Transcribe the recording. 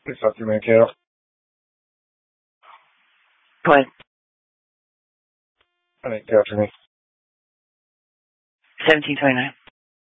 It's up to me, Carol. Go ahead. I think after me. 1729.